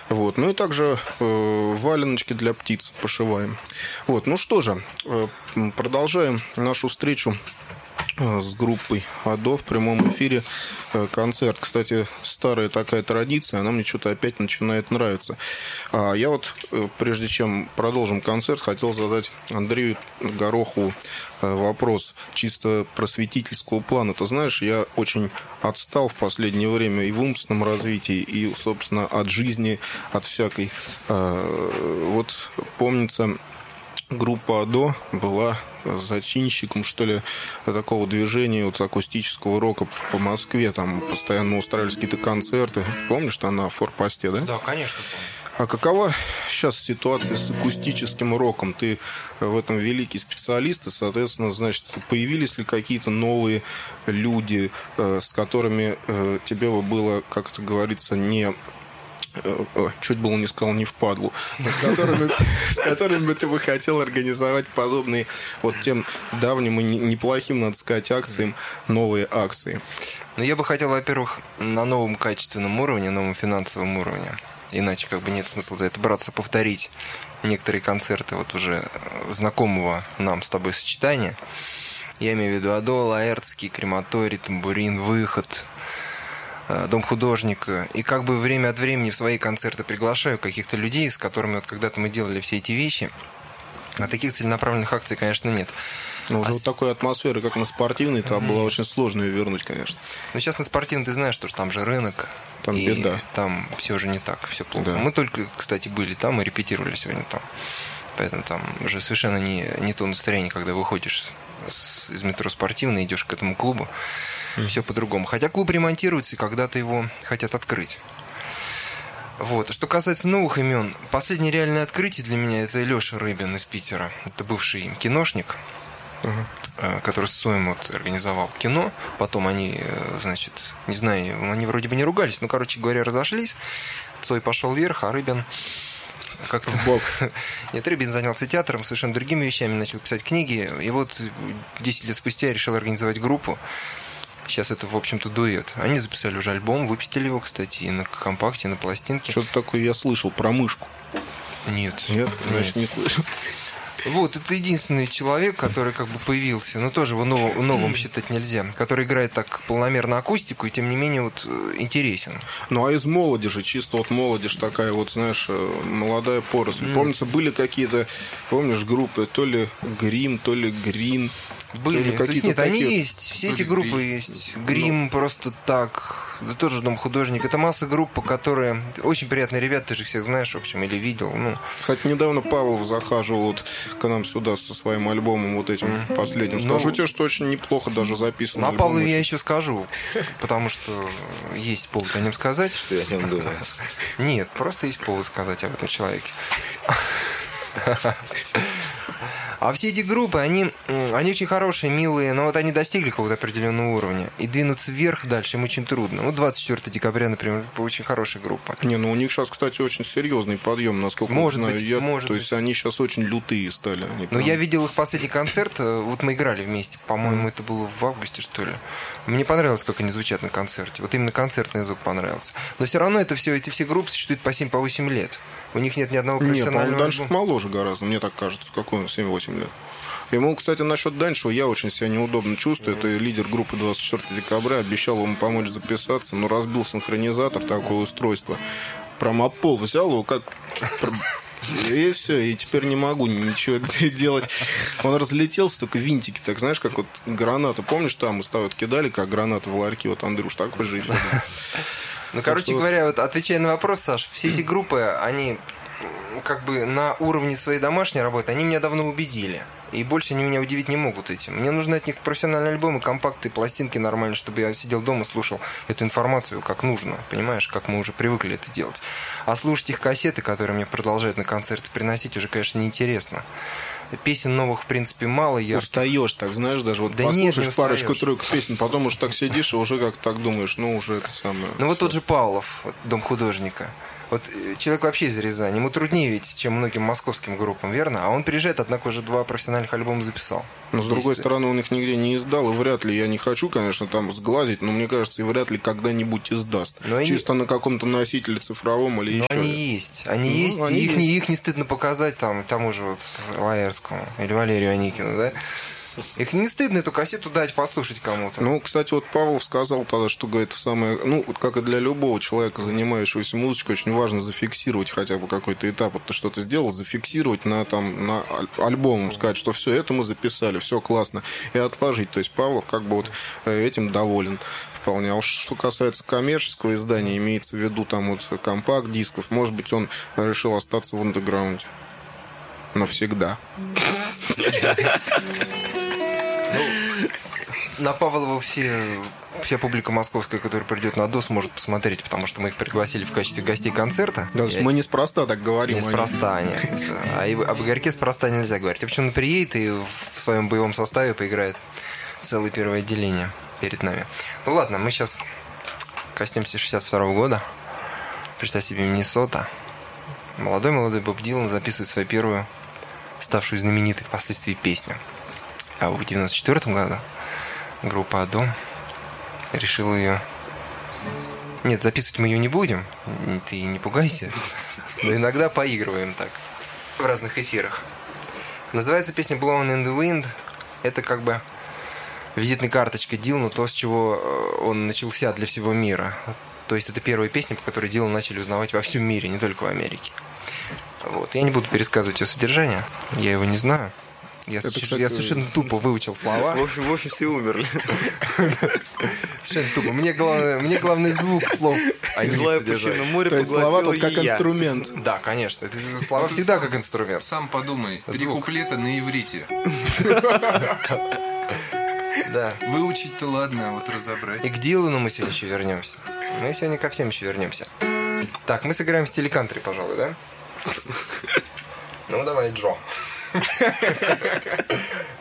Вот. Ну и также валеночки для птиц пошиваем. Вот. Ну что же, продолжаем нашу встречу с группой АДО в прямом эфире. Концерт, кстати, старая такая традиция, она мне что-то опять начинает нравиться. Я вот, прежде чем продолжим концерт, хотел задать Андрею Горохову вопрос чисто просветительского плана. Ты знаешь, я очень отстал в последнее время и в умственном развитии, и, собственно, от жизни, от всякой. Вот помнится, группа АДО была зачинщиком, что ли, такого движения вот, акустического рока по Москве. Там постоянно устраивались какие-то концерты. Помнишь, там на Форпосте, да? Да, конечно, помню. А какова сейчас ситуация с акустическим роком? Ты в этом великий специалист, и, соответственно, значит, появились ли какие-то новые люди, с которыми тебе бы было, как это говорится, не... чуть было не сказал, не впадлу, с которыми бы ты бы хотел организовать подобные вот тем давним и неплохим, надо сказать, акциям, новые акции? Ну, я бы хотел, во-первых, на новом качественном уровне, новом финансовом уровне. Иначе как бы нет смысла за это браться, повторить некоторые концерты вот уже знакомого нам с тобой сочетания. Я имею в виду АДО, Лаэртский, Крематорий, Тамбурин, Выход, Дом художника. И как бы время от времени в свои концерты приглашаю каких-то людей, с которыми вот когда-то мы делали все эти вещи. А таких целенаправленных акций, конечно, нет. Но уже вот такой атмосферы, как на спортивной, там было очень сложно ее вернуть, конечно. Но сейчас на спортивной ты знаешь, что там же рынок. Там и беда. Там все уже не так, все плохо. Да. Мы только, кстати, были там и репетировали сегодня там. Поэтому там уже совершенно не то настроение, когда выходишь из метро спортивной, идешь к этому клубу. Все по-другому. Хотя клуб ремонтируется, и когда-то его хотят открыть. Вот. Что касается новых имен, последнее реальное открытие для меня — это Леша Рыбин из Питера. Это бывший киношник, который с Цоем вот организовал кино. Потом они, значит, не знаю, они вроде бы не ругались, но, короче говоря, разошлись. Цой пошел вверх, а Рыбин как-то... В бок. Нет, Рыбин занялся театром, совершенно другими вещами, начал писать книги. И вот 10 лет спустя я решил организовать группу. Сейчас это, в общем-то, дуэт. Они записали уже альбом, выпустили его, кстати, и на компакте, и на пластинке. Что-то такое я слышал про мышку. Нет. Нет? Значит, не слышал. Вот, это единственный человек, который как бы появился, но тоже его новым считать нельзя, который играет так полномерно акустику и, тем не менее, вот интересен. Ну, а из молодежи, чисто вот молодежь такая вот, знаешь, молодая поросль. Помнится, были какие-то, помнишь, группы, то ли Грим, то ли Грин. Были, то есть нет, они есть, все эти группы есть. Грим просто так, да тоже Дом художник. Это масса групп, которые очень приятные ребята, ты же всех знаешь, в общем, или видел. Ну. Кстати, недавно Павлов захаживал вот к нам сюда со своим альбомом вот этим последним. Скажу тебе, что очень неплохо даже записан. На Павлове я еще скажу, потому что есть повод о нем сказать. Что я о нем думаю? Нет, просто есть повод сказать об этом человеке. А все эти группы, они очень хорошие, милые, но вот они достигли какого-то определенного уровня. И двинуться вверх дальше им очень трудно. Вот 24 декабря, например, очень хорошая группа. Не, ну у них сейчас, кстати, очень серьезный подъем, насколько я знаю. То есть они сейчас очень лютые стали. Но я видел их последний концерт, вот мы играли вместе, по-моему, это было в августе, что ли. Мне понравилось, как они звучат на концерте. Вот именно концертный звук понравился. Но все равно эти все группы существуют по 7-8 лет. У них нет ни одного профессионального... Нет, по-моему, Даньшев моложе гораздо, мне так кажется. Какой он, 7-8 лет. Ему, кстати, насчет Даньшева я очень себя неудобно чувствую. Это лидер группы 24 декабря. Обещал ему помочь записаться, но разбил синхронизатор, такое устройство. Промопол взял его как... И все, и теперь не могу ничего делать. Он разлетелся, только винтики, так знаешь, как вот гранаты. Помнишь, там мы с тобой кидали, как гранаты в ларьки, вот Андрюш такой же. Ну, короче говоря, вот отвечая на вопрос, Саш, все эти группы, они как бы на уровне своей домашней работы, они меня давно убедили. И больше они меня удивить не могут этим. Мне нужны от них профессиональные альбомы, компакты, пластинки нормально, чтобы я сидел дома, слушал эту информацию как нужно. Понимаешь, как мы уже привыкли это делать. А слушать их кассеты, которые мне продолжают на концерты приносить, уже, конечно, неинтересно. Песен новых, в принципе, мало. Устаешь, так знаешь, даже вот да послушаешь парочку-тройку песен, потом уж так сидишь и уже как так думаешь, ну уже это самое. Ну вот тот же Павлов, Дом художника. Вот человек вообще из Рязани, ему труднее ведь, чем многим московским группам, верно? А он приезжает, однако уже 2 профессиональных альбома записал. Но, с другой стороны, он их нигде не издал, и вряд ли, я не хочу, конечно, там сглазить, но мне кажется, и вряд ли когда-нибудь издаст. Чисто на каком-то носителе цифровом или еще. Они есть. Они есть, и их не стыдно показать там, тому же вот Лаерскому или Валерию Аникину, да? Их не стыдно эту кассету дать послушать кому-то. Ну, кстати, вот Павлов сказал тогда, что, говорит, самое... Ну, как и для любого человека, занимающегося музычкой, очень важно зафиксировать хотя бы какой-то этап. Вот ты что-то сделал, зафиксировать на альбом, сказать, что все это мы записали, все классно, и отложить. То есть Павлов как бы вот этим доволен вполне. А уж что касается коммерческого издания, имеется в виду там вот компакт-дисков, может быть, он решил остаться в андеграунде. Навсегда. На Павлова вся публика московская, которая придет на ДОС, может посмотреть, потому что мы их пригласили в качестве гостей концерта. Да, мы неспроста так говорим. Неспроста, нет. А об Игорьке спроста нельзя говорить. В общем, он приедет и в своем боевом составе поиграет целое первое отделение перед нами. Ну ладно, мы сейчас коснемся 62-го года. Представь себе, Миннесота. Молодой Боб Дилан записывает свою первую, ставшую знаменитой впоследствии песню. А в 1994 году группа «Адом» решила ее... Нет, записывать мы ее не будем, ты не пугайся, но иногда поигрываем так, в разных эфирах. Называется песня «Blowing in the Wind». Это как бы визитной карточкой Дилана, то, с чего он начался для всего мира. То есть это первая песня, по которой Дилана начали узнавать во всем мире, не только в Америке. Вот. Я не буду пересказывать ее содержание, я его не знаю. Я совершенно тупо выучил слова. В общем, все умерли. Совершенно тупо. Мне главный звук слов. Злая пучина моря. То есть слова тут как инструмент. Да, конечно. Это слова всегда как инструмент. Сам подумай. 3 куплета на иврите. Да. Выучить-то ладно, а вот разобрать. И к Дилану мы сегодня еще вернемся. Мы сегодня ко всем еще вернемся. Так, мы сыграем в стиле кантри, пожалуй, да? Ну, давай, Джо.